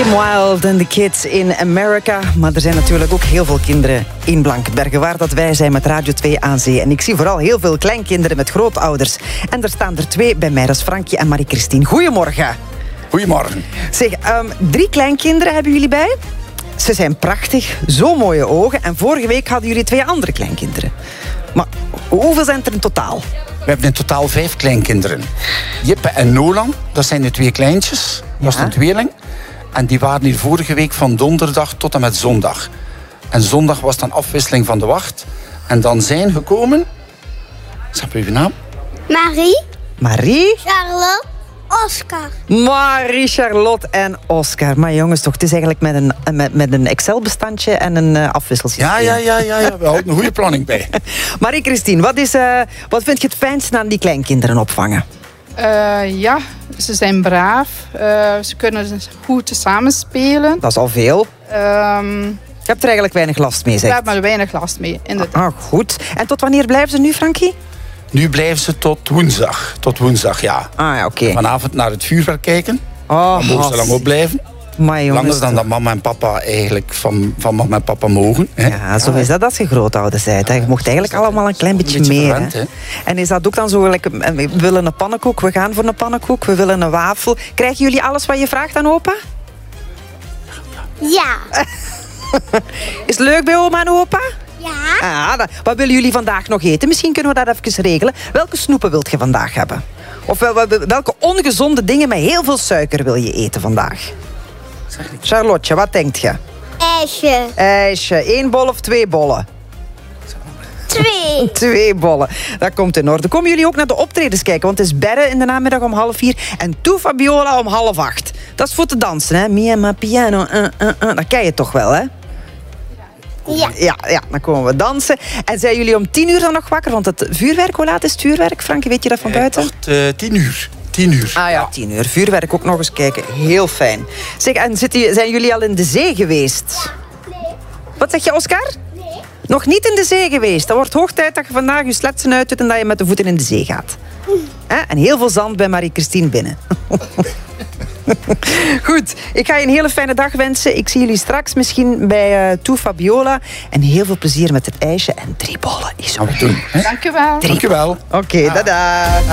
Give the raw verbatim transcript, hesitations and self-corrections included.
Kim Wilde en de Kids in America. Maar er zijn natuurlijk ook heel veel kinderen in Blankenberge, waar dat wij zijn met Radio twee aan Zee. En ik zie vooral heel veel kleinkinderen met grootouders. En er staan er twee bij mij, dat is Frankie en Marie-Christine. Goedemorgen. Goedemorgen. Zeg, um, drie kleinkinderen hebben jullie bij. Ze zijn prachtig, zo mooie ogen. En vorige week hadden jullie twee andere kleinkinderen. Maar hoeveel zijn er in totaal? We hebben in totaal vijf kleinkinderen. Jippe en Nolan, dat zijn de twee kleintjes. Dat is Ja. een tweeling. En die waren hier vorige week van donderdag tot en met zondag. En zondag was dan afwisseling van de wacht. En dan zijn gekomen... Zeg maar uw naam. Marie, Marie, Charlotte, Oscar. Marie, Charlotte en Oscar. Maar jongens, toch, het is eigenlijk met een, met, met een Excel-bestandje en een uh, afwisselsysteem. Ja, ja, ja, ja, ja. We houden een goede planning bij. Marie-Christine, wat, is, uh, wat vind je het fijnste aan die kleinkinderen opvangen? Uh, ja, ze zijn braaf. Uh, ze kunnen goed samenspelen. Dat is al veel. Um, Je hebt er eigenlijk weinig last mee, we zeg. hebben er weinig last mee, inderdaad. Ah, goed. En tot wanneer blijven ze nu, Frankie? Nu blijven ze tot woensdag. Tot woensdag, ja. Ah, ja, oké. Vanavond naar het vuurwerk kijken. Oh, Dan mogen ze lang opblijven. maar jongens, Langer dan dat mama en papa eigenlijk van, van mama en papa mogen. Hè? Ja, zo is dat als je grootouders bent. Hè. Je mocht eigenlijk allemaal een klein beetje, Een beetje meer. verwend, hè. hè. En is dat ook dan zo, gelijk, we willen een pannenkoek, we gaan voor een pannenkoek, we willen een wafel. Krijgen jullie alles wat je vraagt aan opa? Ja. Is het leuk bij oma en opa? Ja. Ah, dat- wat willen jullie vandaag nog eten? Misschien kunnen we dat even regelen. Welke snoepen wilt je vandaag hebben? Of wel- wel- welke ongezonde dingen met heel veel suiker wil je eten vandaag? Charlotte, wat denkt je? IJsje. IJsje, één bol of twee bollen? Twee. Twee bollen. Dat komt in orde. Komen jullie ook naar de optredens kijken? Want het is Berre in de namiddag om half vier en Tu Fabiola om half acht. Dat is voor te dansen, hè? Mia ma piano, uh, uh, uh. Dat ken je toch wel, hè? Ja. Ja, ja, dan komen we dansen. En zijn jullie om tien uur dan nog wakker? Want het vuurwerk, hoe laat is het vuurwerk? Frankie, weet je dat van buiten? Ik dacht, uh, tien uur. Tien uur. Ah ja, tien uur. Vuurwerk ook nog eens kijken. Heel fijn. Zeg, en zit die- zijn jullie al in de zee geweest? Nee. Wat zeg je, Oscar? Nee. Nog niet in de zee geweest. Dan wordt hoog tijd dat je vandaag je sletsen uitdoet en dat je met de voeten in de zee gaat. Hè? En heel veel zand bij Marie-Christine binnen. Goed, ik ga je een hele fijne dag wensen. Ik zie jullie straks misschien bij uh, Tu Fabiola. En heel veel plezier met het ijsje en drie bollen is Gaan we doen. Hè? Dank u wel. Dank je wel. Oké, okay, dada.